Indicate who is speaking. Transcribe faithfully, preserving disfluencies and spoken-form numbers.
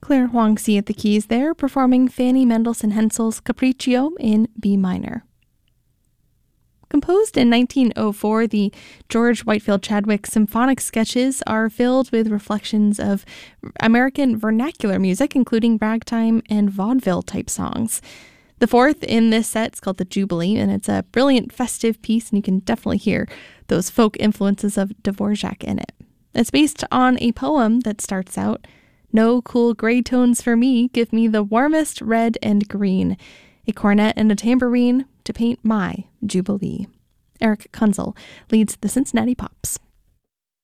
Speaker 1: Claire Huangxi at the keys there, performing Fanny Mendelssohn Hensel's Capriccio in B minor. Composed in nineteen oh four, the George Whitefield Chadwick symphonic sketches are filled with reflections of American vernacular music, including ragtime and vaudeville-type songs. The fourth in this set is called the Jubilee, and it's a brilliant festive piece, and you can definitely hear those folk influences of Dvorak in it. It's based on a poem that starts out, "No cool gray tones for me, give me the warmest red and green, a cornet and a tambourine to paint my Jubilee." Eric Kunzel leads the Cincinnati Pops.